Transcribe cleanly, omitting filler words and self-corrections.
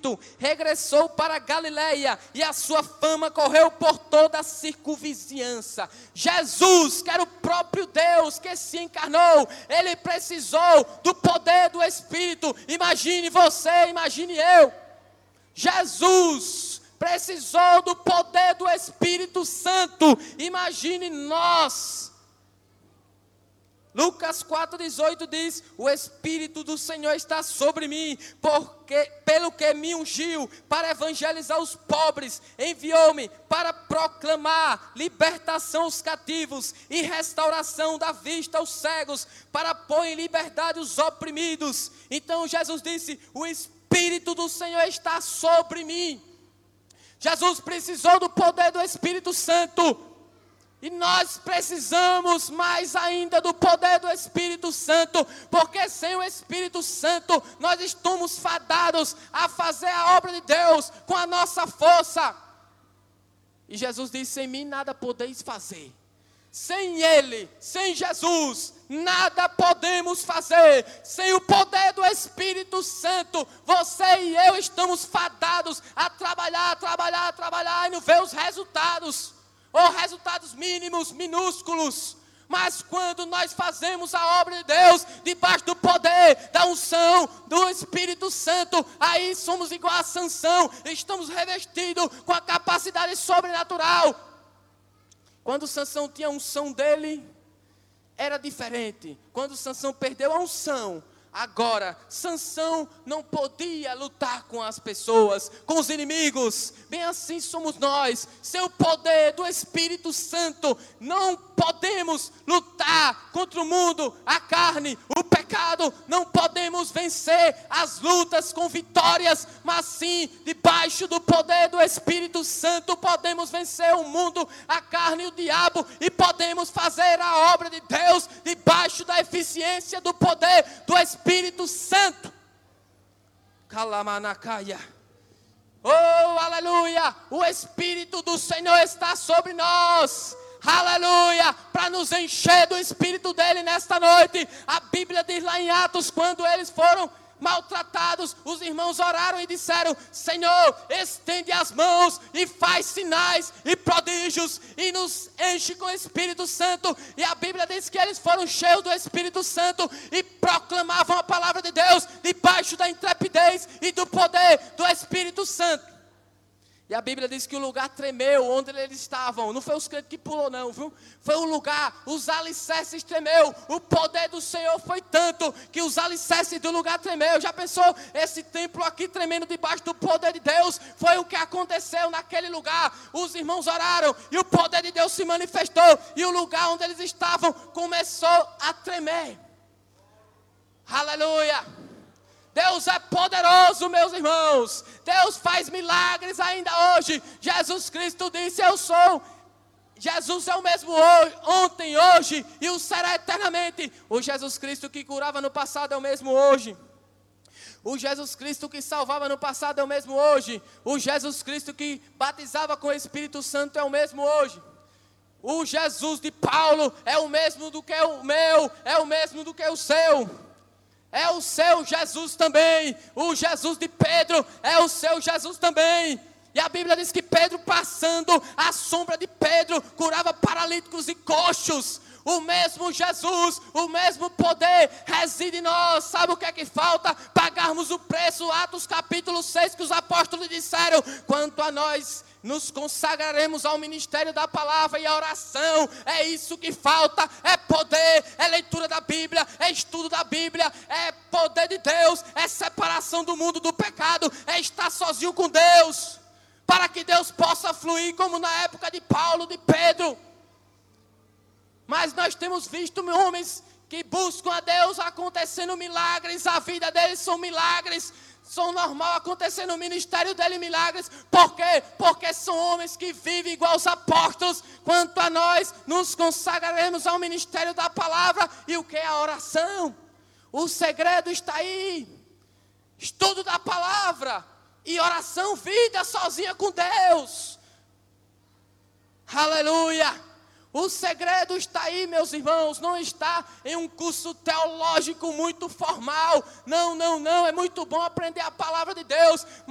Espírito, regressou para Galileia e a sua fama correu por toda a circunvizinhança. Jesus, que era o próprio Deus que se encarnou, ele precisou do poder do Espírito. Imagine você, imagine eu. Jesus precisou do poder do Espírito Santo. Imagine nós. Lucas 4,18 diz: o Espírito do Senhor está sobre mim, pelo que me ungiu para evangelizar os pobres, enviou-me para proclamar libertação aos cativos e restauração da vista aos cegos, para pôr em liberdade os oprimidos. Então Jesus disse: o Espírito do Senhor está sobre mim. Jesus precisou do poder do Espírito Santo. E nós precisamos mais ainda do poder do Espírito Santo, porque sem o Espírito Santo nós estamos fadados a fazer a obra de Deus com a nossa força. E Jesus disse: sem mim nada podeis fazer. Sem Ele, sem Jesus, nada podemos fazer. Sem o poder do Espírito Santo, você e eu estamos fadados a trabalhar e não ver os resultados. Ou resultados mínimos, minúsculos. Mas quando nós fazemos a obra de Deus, debaixo do poder, da unção, do Espírito Santo, aí somos igual a Sansão, estamos revestidos com a capacidade sobrenatural. Quando Sansão tinha a unção dele, era diferente. Quando Sansão perdeu a unção, agora, Sansão não podia lutar com as pessoas, com os inimigos. Bem assim somos nós. Sem o poder do Espírito Santo, não podemos lutar contra o mundo, a carne, o pecado. Não podemos vencer as lutas com vitórias, mas sim, debaixo do poder do Espírito Santo, podemos vencer o mundo, a carne e o diabo, e podemos fazer a obra de Deus, debaixo da eficiência do poder do Espírito Santo. Calamanacaya. Oh, aleluia! O Espírito do Senhor está sobre nós. Aleluia! Para nos encher do Espírito dele nesta noite. A Bíblia diz lá em Atos, quando eles foram maltratados, os irmãos oraram e disseram: Senhor, estende as mãos e faz sinais e prodígios e nos enche com o Espírito Santo. E a Bíblia diz que eles foram cheios do Espírito Santo e proclamavam a palavra de Deus debaixo da intrepidez e do poder do Espírito Santo. E a Bíblia diz que o lugar tremeu onde eles estavam. Não foi os crentes que pulou não, viu? Foi o lugar, os alicerces tremeu. O poder do Senhor foi tanto que os alicerces do lugar tremeu. Já pensou esse templo aqui tremendo debaixo do poder de Deus? Foi o que aconteceu naquele lugar. Os irmãos oraram e o poder de Deus se manifestou. E o lugar onde eles estavam começou a tremer. Aleluia! Deus é poderoso, meus irmãos. Deus faz milagres ainda hoje. Jesus Cristo disse: eu sou. Jesus é o mesmo ontem, hoje e o será eternamente. O Jesus Cristo que curava no passado é o mesmo hoje. O Jesus Cristo que salvava no passado é o mesmo hoje. O Jesus Cristo que batizava com o Espírito Santo é o mesmo hoje. O Jesus de Paulo é o mesmo do que o meu, é o mesmo do que o seu. É o seu Jesus também. O Jesus de Pedro é o seu Jesus também. E a Bíblia diz que Pedro, passando a sombra de Pedro, curava paralíticos e coxos. O mesmo Jesus, o mesmo poder reside em nós. Sabe o que é que falta? Pagarmos o preço. Atos capítulo 6, que os apóstolos disseram: quanto a nós, nos consagraremos ao ministério da palavra e à oração. É isso que falta, é poder, é leitura da Bíblia, é estudo da Bíblia, é poder de Deus, é separação do mundo do pecado, é estar sozinho com Deus, para que Deus possa fluir como na época de Paulo, de Pedro. Mas nós temos visto homens que buscam a Deus acontecendo milagres, a vida deles são milagres, são normal acontecendo no ministério dele milagres. Por quê? Porque são homens que vivem igual os apóstolos. Quanto a nós, nos consagraremos ao ministério da palavra. E o que é a oração? O segredo está aí. Estudo da palavra e oração, vida sozinha com Deus. Aleluia! O segredo está aí, meus irmãos, não está em um curso teológico muito formal. Não, é muito bom aprender a palavra de Deus,